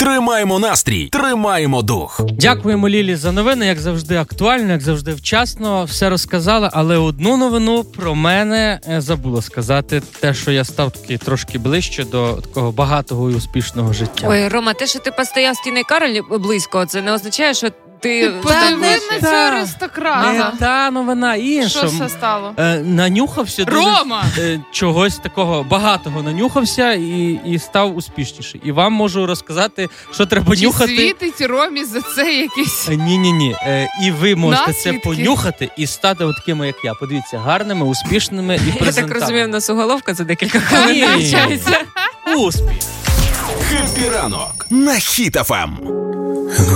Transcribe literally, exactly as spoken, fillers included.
Тримаємо настрій, тримаємо дух. Дякуємо Лілі за новини, як завжди актуально, як завжди вчасно, все розказала, але одну новину про мене забула сказати, те, що я став такий трошки ближче до такого багатого і успішного життя. Ой, Рома, те, що ти постояв з Тіною Кароль близько, це не означає, що ти... Подиви на цього аристократа. Не та новина, інша. Що це стало? Е, нанюхався дуже, Рома! Е, чогось такого багатого нанюхався і, і став успішніший. І вам можу розказати, що треба Чи нюхати. світить Ромі за це якісь... Ні-ні-ні. Е, і ви можете наслідки? це понюхати і стати от такими, як я. Подивіться, гарними, успішними і презентабельними. Я так розумію, в нас уголовка за декілька хвилин Ні. навчається. Успіх! Хеппі ранок на Хіт еф ем.